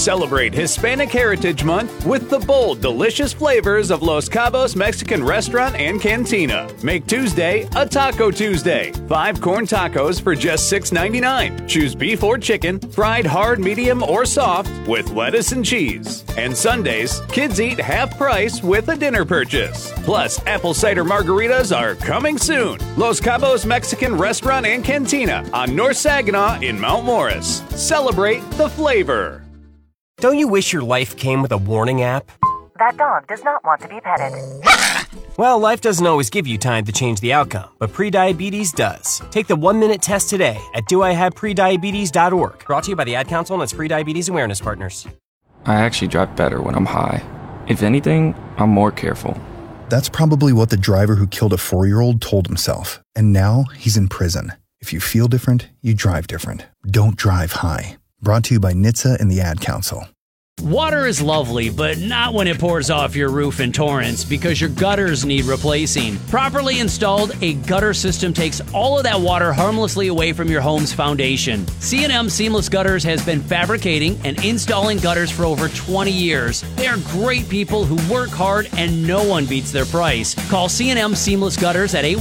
Celebrate Hispanic Heritage Month with the bold, delicious flavors of Los Cabos Mexican Restaurant and Cantina. Make Tuesday a Taco Tuesday. 5 corn tacos for just $6.99. Choose beef or chicken, fried hard, medium, or soft with lettuce and cheese. And Sundays, kids eat half price with a dinner purchase. Plus, apple cider margaritas are coming soon. Los Cabos Mexican Restaurant and Cantina on North Saginaw in Mount Morris. Celebrate the flavor. Don't you wish your life came with a warning app? That dog does not want to be petted. Well, life doesn't always give you time to change the outcome, but prediabetes does. Take the 1-minute test today at doihaveprediabetes.org. Brought to you by the Ad Council and its Prediabetes Awareness Partners. I actually drive better when I'm high. If anything, I'm more careful. That's probably what the driver who killed a 4-year-old told himself. And now he's in prison. If you feel different, you drive different. Don't drive high. Brought to you by NHTSA and the Ad Council. Water is lovely, but not when it pours off your roof in torrents because your gutters need replacing. Properly installed, a gutter system takes all of that water harmlessly away from your home's foundation. C&M Seamless Gutters has been fabricating and installing gutters for over 20 years. They are great people who work hard and no one beats their price. Call C&M Seamless Gutters at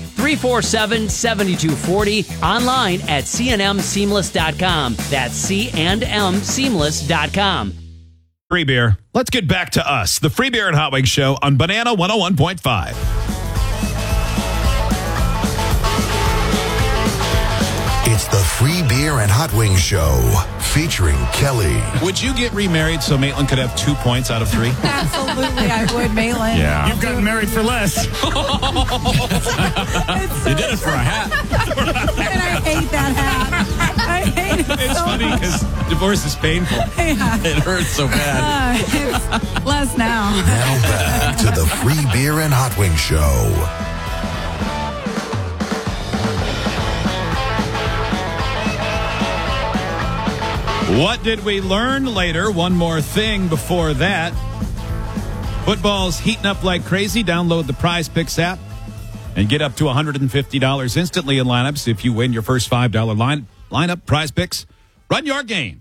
810-347-7240, online at cnmseamless.com. That's cnmseamless.com. Free beer. Let's get back to us. The Free Beer and Hot Wings Show on Banana 101.5. It's the Free Beer and Hot Wings Show featuring Kelly. Would you get remarried so Maitland could have 2 points out of 3? Absolutely, I would, Maitland. Yeah. You've gotten married for less. So You did it for a hat. And I hate that hat. I hate it It's so funny much. because divorce is painful. Yeah. It hurts so bad. It's less now. Now back to the Free Beer and Hot Wings Show. What did we learn later? One more thing before that. Football's heating up like crazy. Download the Prize Picks app and get up to $150 instantly in lineups if you win your first $5 lineup. Prize Picks. Run your game.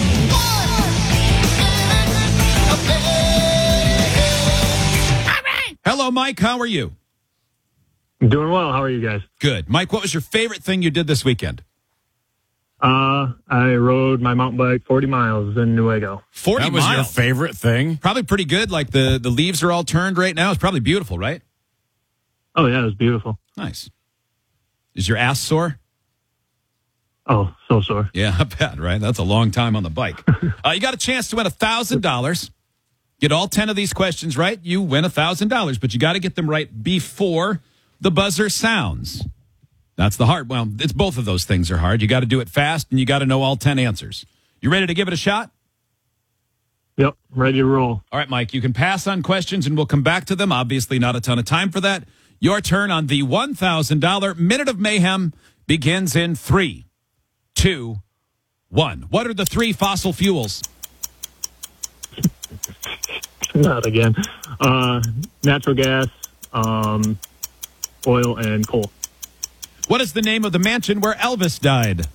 Hello, Mike. How are you? Doing well. How are you guys? Good. Mike, what was your favorite thing you did this weekend? I rode my mountain bike 40 miles in Newaygo. 40 That was miles. your favorite thing? Probably pretty good. Like the leaves are all turned right now. It's probably beautiful, right? Oh, yeah, it was beautiful. Nice. Is your ass sore? Oh, so sore. Yeah, I bet, right? That's a long time on the bike. You got a chance to win $1,000. Get all 10 of these questions right, you win $1,000, but you got to get them right before the buzzer sounds. That's the hard. Well, it's both of those things are hard. You got to do it fast, and you got to know all 10 answers. You ready to give it a shot? Yep, ready to roll. All right, Mike, you can pass on questions, and we'll come back to them. Obviously, not a ton of time for that. Your turn on the $1,000. Minute of Mayhem begins in 3, 2, 1. What are the 3 fossil fuels? Not again. Natural gas, oil, and coal. What is the name of the mansion where Elvis died?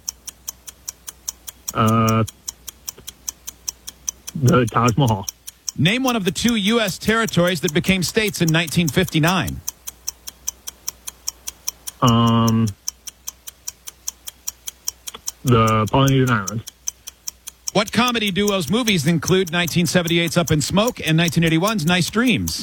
The Taj Mahal. Name one of the 2 U.S. territories that became states in 1959. The Polynesian Islands. What comedy duo's movies include 1978's Up in Smoke and 1981's Nice Dreams?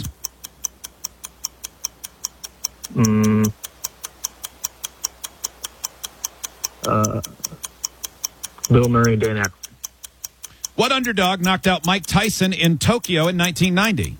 Bill Murray and Dan Aykroyd. What underdog knocked out Mike Tyson in Tokyo in 1990?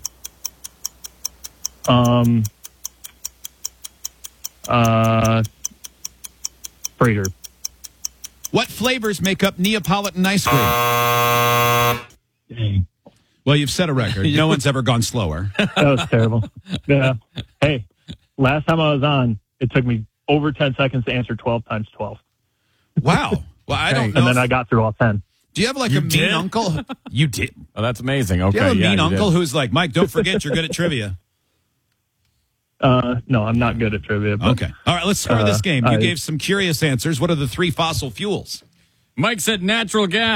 Fraser. What flavors make up Neapolitan ice cream? Dang. Well, you've set a record. No one's ever gone slower. That was terrible. Yeah. Hey, last time I was on, it took me over 10 seconds to answer 12 times 12. Wow. Well, I don't know. And then I got through all 10. Do you have like a mean uncle? You did. Oh, that's amazing. Okay. Do you have a mean you uncle did. who's like, Mike, don't forget you're good at trivia? No, I'm not good at trivia. But, Okay. All right, let's score this game. You I- gave some curious answers. What are the 3 fossil fuels? Mike said natural gas.